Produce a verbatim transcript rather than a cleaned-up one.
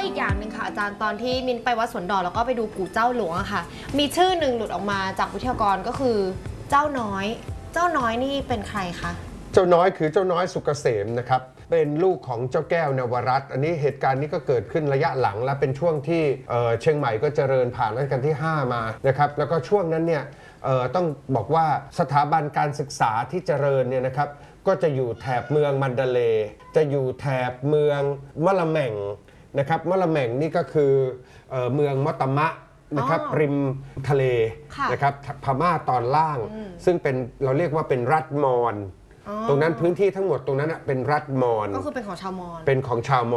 อีกอย่างหนึ่งค่ะอาจารย์ตอนที่มินไปวัดสวนดอกแล้วก็ไปดูกู่เจ้าหลวงอะค่ะมีชื่อหนึ่งหลุดออกมาจากวิทยากรก็คือเจ้าน้อยเจ้าน้อยนี่เป็นใครคะเจ้าน้อยคือเจ้าน้อยสุกเกษมนะครับเป็นลูกของเจ้าแก้วนวรัตน์อันนี้เหตุการณ์นี้ก็เกิดขึ้นระยะหลังและเป็นช่วงที่เชียงใหม่ก็เจริญผ่านรัชกาลที่ห้ามานะครับแล้วก็ช่วงนั้นเนี่ยต้องบอกว่าสถาบันการศึกษาที่เจริญเนี่ยนะครับก็จะอยู่แถบเมืองมันเดเลย์จะอยู่แถบเมืองมะละแม่งนะครับมะละแม่งนี่ก็คือเมืองมะตะมะนะครับริมทะเลนะครับพม่าตอนล่างซึ่งเป็นเราเรียกว่าเป็นรัฐมอญตรงนั้นพื้นที่ทั้งหมดตรงนั้นเป็นรัฐมอญก็คือเป็นของชาวมอญเป็นของชาวมอญ